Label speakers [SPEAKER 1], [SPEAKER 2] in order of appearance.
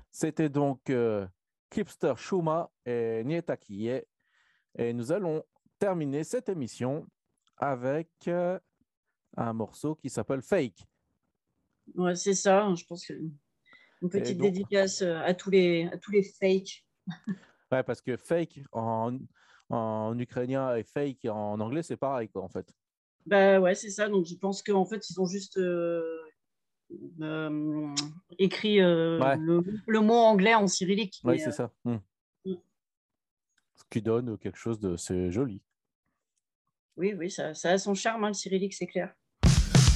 [SPEAKER 1] C'était donc Kipster Shuma et Nietakie. Et nous allons terminer cette émission avec un morceau qui s'appelle Fake.
[SPEAKER 2] Ouais, c'est ça. Je pense que une
[SPEAKER 1] Et
[SPEAKER 2] petite
[SPEAKER 1] donc,
[SPEAKER 2] dédicace à tous les fakes.
[SPEAKER 1] ouais, parce que fake en ukrainien et fake en anglais, c'est pareil, quoi, en fait.
[SPEAKER 2] Bah ouais, c'est ça. Donc je pense qu'en fait, ils ont juste euh, écrit
[SPEAKER 1] Ouais,
[SPEAKER 2] le mot anglais en cyrillique.
[SPEAKER 1] ouais,
[SPEAKER 2] Mais
[SPEAKER 1] c'est ça. Ce qui donne quelque chose de. C'est joli.
[SPEAKER 2] oui, oui, ça a son charme, hein, le cyrillique, c'est clair.